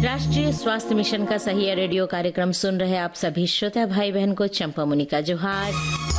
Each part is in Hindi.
राष्ट्रीय स्वास्थ्य मिशन का सही रेडियो कार्यक्रम सुन रहे आप सभी श्रोता भाई बहन को चंपा मुनि का जोहार।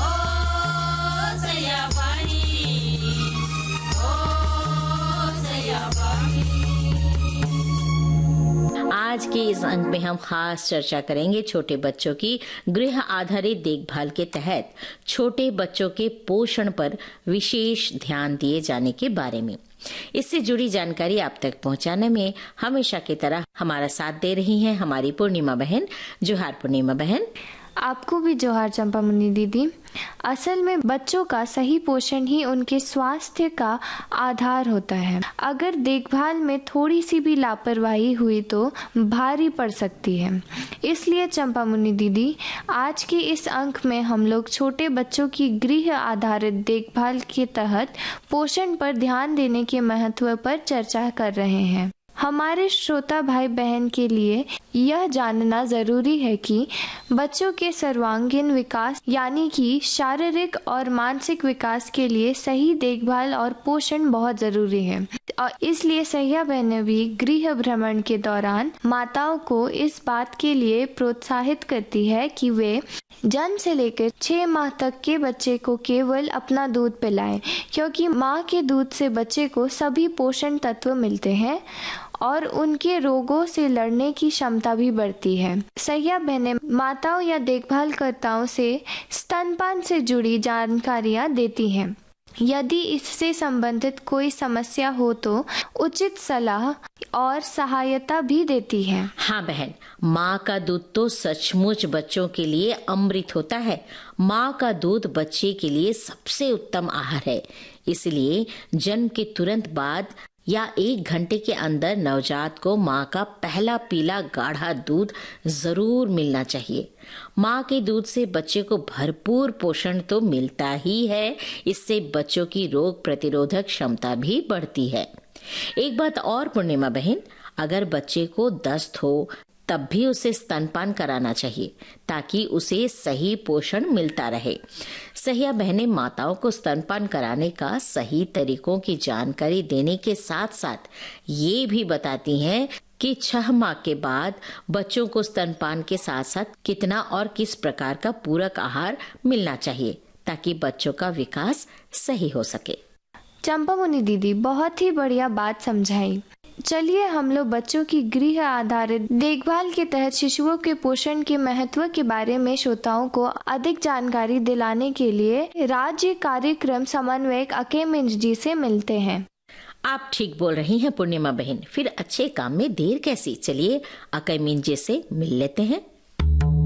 आज के इस अंक में हम खास चर्चा करेंगे छोटे बच्चों की गृह आधारित देखभाल के तहत छोटे बच्चों के पोषण पर विशेष ध्यान दिए जाने के बारे में। इससे जुड़ी जानकारी आप तक पहुंचाने में हमेशा की तरह हमारा साथ दे रही हैं हमारी पूर्णिमा बहन। जोहार पूर्णिमा बहन। आपको भी जोहार चंपा मुनि दीदी। असल में बच्चों का सही पोषण ही उनके स्वास्थ्य का आधार होता है। अगर देखभाल में थोड़ी सी भी लापरवाही हुई तो भारी पड़ सकती है। इसलिए चंपा मुनि दीदी, आज के इस अंक में हम लोग छोटे बच्चों की गृह आधारित देखभाल के तहत पोषण पर ध्यान देने के महत्व पर चर्चा कर रहे हैं। हमारे श्रोता भाई बहन के लिए यह जानना जरूरी है कि बच्चों के सर्वांगीण विकास यानी कि शारीरिक और मानसिक विकास के लिए सही देखभाल और पोषण बहुत जरूरी है। और इसलिए सहिया बहनें भी गृह भ्रमण के दौरान माताओं को इस बात के लिए प्रोत्साहित करती है कि वे जन्म से लेकर 6 माह तक के बच्चे को केवल अपना दूध पिलाएं, क्योंकि माँ के दूध से बच्चे को सभी पोषण तत्व मिलते हैं और उनके रोगों से लड़ने की क्षमता भी बढ़ती है। सहिया बहनें माताओं या देखभालकर्ताओं से स्तनपान से जुड़ी जानकारियाँ देती हैं। यदि इससे संबंधित कोई समस्या हो तो उचित सलाह और सहायता भी देती है। हाँ बहन, माँ का दूध तो सचमुच बच्चों के लिए अमृत होता है। माँ का दूध बच्चे के लिए सबसे उत्तम आहार है। इसलिए जन्म के तुरंत बाद या 1 घंटे के अंदर नवजात को माँ का पहला पीला गाढ़ा दूध जरूर मिलना चाहिए। माँ के दूध से बच्चे को भरपूर पोषण तो मिलता ही है, इससे बच्चों की रोग प्रतिरोधक क्षमता भी बढ़ती है। एक बात और पूर्णिमा बहन, अगर बच्चे को दस्त हो तब भी उसे स्तनपान कराना चाहिए ताकि उसे सही पोषण मिलता रहे। सहिया बहनें माताओं को स्तनपान कराने का सही तरीकों की जानकारी देने के साथ साथ ये भी बताती हैं कि 6 माह के बाद बच्चों को स्तनपान के साथ साथ कितना और किस प्रकार का पूरक आहार मिलना चाहिए ताकि बच्चों का विकास सही हो सके। चंपा मुनि दीदी, बहुत ही बढ़िया बात समझाई। चलिए हम लोग बच्चों की गृह आधारित देखभाल के तहत शिशुओं के पोषण के महत्व के बारे में श्रोताओं को अधिक जानकारी दिलाने के लिए राज्य कार्यक्रम समन्वयक अके मिंज जी से मिलते हैं। आप ठीक बोल रही हैं पूर्णिमा बहन। फिर अच्छे काम में देर कैसी, चलिए अके मिंज जी से मिल लेते हैं।